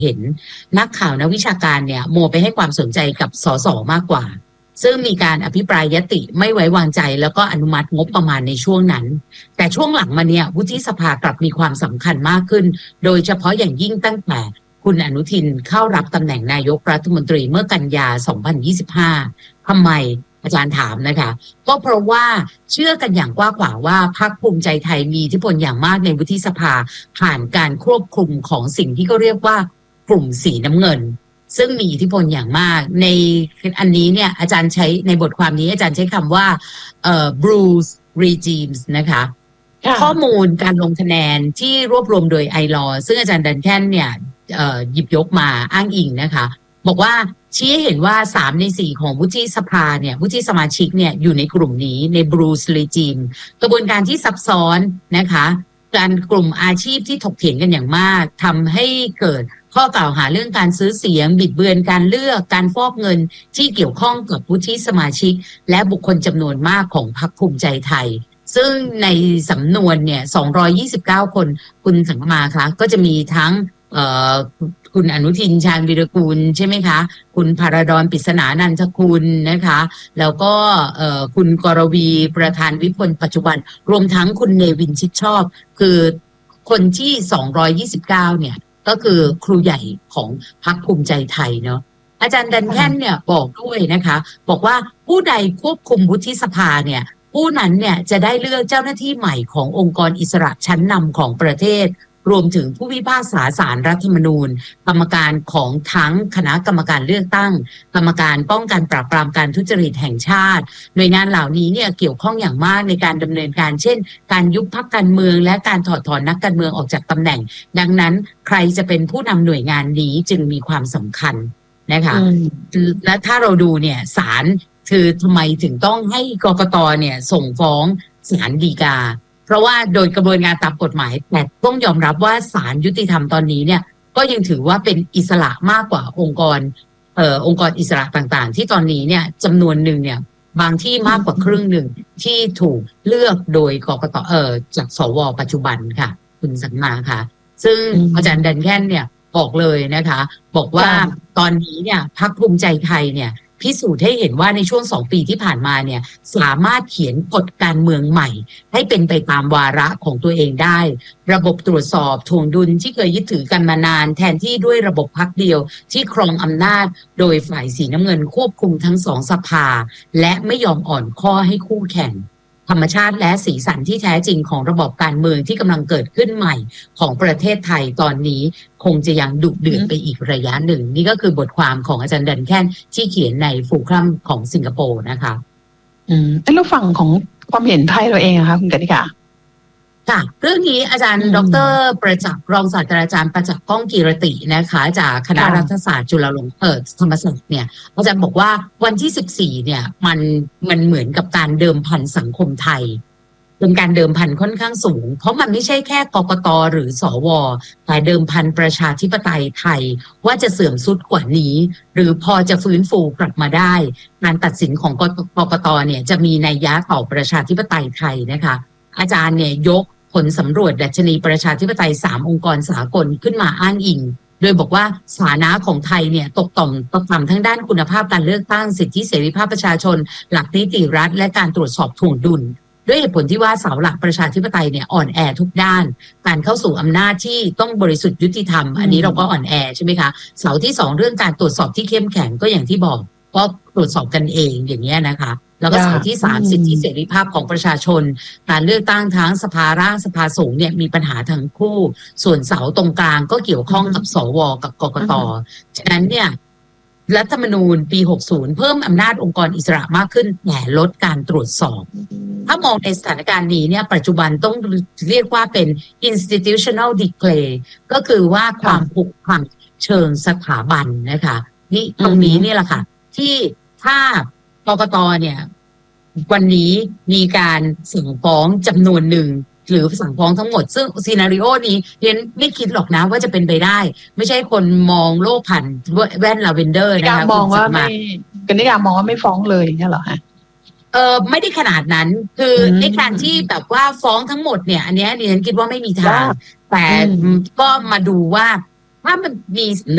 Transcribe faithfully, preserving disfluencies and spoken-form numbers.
เห็นนักข่าวนักวิชาการเนี่ยโมไปให้ความสนใจกับสสมากกว่าซึ่งมีการอภิปรายยติไม่ไว้วางใจแล้วก็อนุมัติงบประมาณในช่วงนั้นแต่ช่วงหลังมาเนี่ยวุฒิสภากลับมีความสำคัญมากขึ้นโดยเฉพาะอย่างยิ่งตั้งแต่คุณอนุทินเข้ารับตำแหน่งนายกรัฐมนตรีเมื่อกันยาสองพันยี่สิบห้าทำไมอาจารย์ถามนะคะก็เพราะว่าเชื่อกันอย่างกว้างขวางว่าพรรคภูมิใจไทยมีอิทธิพลอย่างมากในวุฒิสภาผ่านการควบคุมของสิ่งที่เขาเรียกว่ากลุ่มสีน้ำเงินซึ่งมีอิทธิพลอย่างมากในอันนี้เนี่ยอาจารย์ใช้ในบทความนี้อาจารย์ใช้คำว่าเอ่อ Bruce Regimes นะคะข้อมูลการลงคะแนนที่รวบรวมโดยไอลอซึ่งอาจารย์ดันแคนเนี่ยเอ่อหยิบยกมาอ้างอิงนะคะบอกว่าชี้ให้เห็นว่าสามในสี่ของวุฒิสภาเนี่ยวุฒิสมาชิกเนี่ยอยู่ในกลุ่มนี้ใน Bruce Regime กระบวนการที่ซับซ้อนนะคะการกลุ่มอาชีพที่ถกเถียงกันอย่างมากทำให้เกิดข้อกล่าวหาเรื่องการซื้อเสียงบิดเบือนการเลือกการฟอกเงินที่เกี่ยวข้องกับวุฒิสมาชิกและบุคคลจำนวนมากของพรรคภูมิใจไทยซึ่งในสำนวนเนี่ยสองร้อยยี่สิบเก้าคนคุณสังกมาคะก็จะมีทั้งเอ่อคุณอนุทินชาญวีรกูลใช่ไหมคะคุณภารดรปริศนานันทคุณนะคะแล้วก็เอ่อคุณกรวีประธานวิปลปัจจุบันรวมทั้งคุณเนวินชิดชอบคือคนที่สองร้อยยี่สิบเก้าเนี่ยก็คือครูใหญ่ของพรรคภูมิใจไทยเนาะอาจารย์ดันแคนเนี่ยบอกด้วยนะคะบอกว่าผู้ใดควบคุมวุฒิสภาเนี่ยผู้นั้นเนี่ยจะได้เลือกเจ้าหน้าที่ใหม่ขององค์กรอิสระชั้นนำของประเทศรวมถึงผู้พิพากษาศาลรัฐธรรมนูญกรรมการของทั้งคณะกรรมการเลือกตั้งกรรมการป้องกันปราบปรามการทุจริตแห่งชาติหน่วยงานเหล่านี้เนี่ยเกี่ยวข้องอย่างมากในการดำเนินการเช่นการยุบพรรคการเมืองและการถอดถอนนักการเมืองออกจากตำแหน่งดังนั้นใครจะเป็นผู้นำหน่วยงานนี้จึงมีความสำคัญนะคะและถ้าเราดูเนี่ยศาลคือทำไมถึงต้องให้กกตเนี่ยส่งฟ้องศาลฎีกาเพราะว่าโดยกระบวนการตามกฎหมายแต่ต้องยอมรับว่าศาลยุติธรรมตอนนี้เนี่ยก็ยังถือว่าเป็นอิสระมากกว่าองค์กรเอ่อองค์กรอิสระต่างๆที่ตอนนี้เนี่ยจำนวนหนึ่งเนี่ยบางที่มากกว่าครึ่งหนึ่งที่ถูกเลือกโดยกกตเอ่อจากสวปัจจุบันค่ะคุณสังมาค่ะซึ่งอาจารย์ดันแคนเนี่ยบอกเลยนะคะบอกว่าตอนนี้เนี่ยพรรคภูมิใจไทยเนี่ยพิสูจน์ให้เห็นว่าในช่วงสองปีที่ผ่านมาเนี่ยสามารถเขียนกฎการเมืองใหม่ให้เป็นไปตามวาระของตัวเองได้ระบบตรวจสอบถ่วงดุลที่เคยยึดถือกันมานานแทนที่ด้วยระบบพรรคเดียวที่ครองอำนาจโดยฝ่ายสีน้ำเงินควบคุมทั้งสองสภาและไม่ยอมอ่อนข้อให้คู่แข่งธรรมชาติและสีสันที่แท้จริงของระบบการเมืองที่กำลังเกิดขึ้นใหม่ของประเทศไทยตอนนี้คงจะยังดุเดือดไปอีกระยะหนึ่งนี่ก็คือบทความของอาจารย์ดันแคนที่เขียนในฟูลครัมของสิงคโปร์นะคะอืมแล้วฝั่งของความเห็นไทยเราเองอะคะคุณกนิกาค่ะเรื่องนี้อาจารย์ดรประจักษ์รองศาสตราจารย์ประจักษ์ก้องกีรตินะคะจากคณะรัฐศาสตร์จุฬาลงกรณ์ธรรมศาสตร์เนี่ยอาจารย์บอกว่าวันที่สิบสี่เนี่ยมันมันเหมือนกับการเดิมพันสังคมไทยเป็นการเดิมพันค่อนข้างสูงเพราะมันไม่ใช่แค่กกตหรือสวแต่เดิมพันประชาธิปไตยไทยว่าจะเสื่อมทรุดกว่านี้หรือพอจะฟื้นฟูกลับมาได้การตัดสินของกกตเนี่ยจะมีนัยยะต่อประชาธิปไตยไทยนะคะอาจารย์เนี่ยยกผลสำรวจดัชนีประชาธิปไตยสามองค์กรสากลขึ้นมาอ้างอิงโดยบอกว่าสถานะของไทยเนี่ยตกต่ำตกต่ำทั้งด้านคุณภาพการเลือกตั้งสิทธิเสรีภาพประชาชนหลักนิติรัฐและการตรวจสอบถ่วงดุลด้วยเหตุผลที่ว่าเสาหลักประชาธิปไตยเนี่ยอ่อนแอทุกด้านการเข้าสู่อำนาจที่ต้องบริสุทธิ์ยุติธรรมอันนี้เราก็อ่อนแอใช่ไหมคะเสาที่สองเรื่องการตรวจสอบที่เข้มแข็งก็อย่างที่บอกก็ตรวจสอบกันเองอย่างเงี้ยนะคะแล้วก็เสาที่สามสิทธิเสรีภาพของประชาชนการเลือกตั้งทั้งสภาร่างสภาสูงเนี่ยมีปัญหาทั้งคู่ส่วนเสาตรงกลางก็เกี่ยวข้องกับสวกับกกตฉะนั้นเนี่ยรัฐธรรมนูญปีหกสิบเพิ่มอำนาจองค์กรอิสระมากขึ้นแต่ลดการตรวจสอบถ้ามองในสถานการณ์นี้เนี่ยปัจจุบันต้องเรียกว่าเป็น institutional decay ก็คือว่าความผุพังเชิงสถาบันนะคะนี่ตรงนี้นี่แหละค่ะที่ถ้ากกตเนี่ยวันนี้มีการสั่งฟ้องจำนวนหนึ่งหรือสั่งฟ้องทั้งหมดซึ่งซีนาริโอนี้เรียนไม่คิดหรอกนะว่าจะเป็นไปได้ไม่ใช่คนมองโลกผ่านแว่นลาเวนเดอร์นะคะมองว่าไม่กันนิกามองว่าไม่ฟ้องเลยใช่เหรอฮะเออไม่ได้ขนาดนั้นคือในการที่แบบว่าฟ้องทั้งหมดเนี่ยอันนี้ดิฉันคิดว่าไม่มีทางแต่ก็มาดูว่าถ้ามันมี